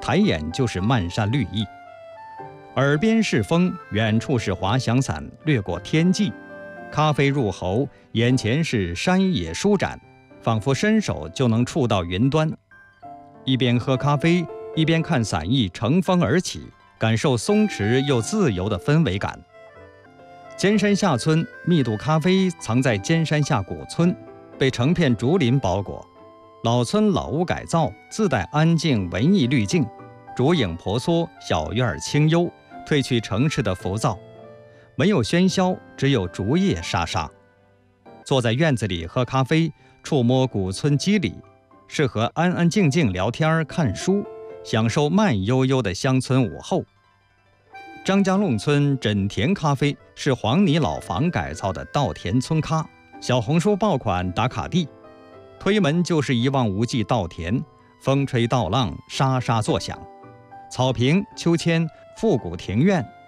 抬眼就是漫山绿意。耳边是风，远处是滑翔伞掠过天际。咖啡入喉，眼前是山野舒展，仿佛伸手就能触到云端。一边喝咖啡，一边看伞翼乘风而起，感受松弛又自由的氛围感。尖山下村密度咖啡藏在尖山下古村，被成片竹林包裹。老村老屋改造，自带安静文艺滤镜，竹影婆娑，小院清幽，褪去城市的浮躁。没有喧嚣，只有竹叶沙沙。坐在院子里喝咖啡，触摸古村肌理，适合安安静静聊天看书，享受慢悠悠的乡村午后。张家弄村枕田咖啡是黄泥老房改造的稻田村咖，小红书爆款打卡地。推门就是一望无际稻田，风吹稻浪沙沙作响。草坪、秋千、复古庭院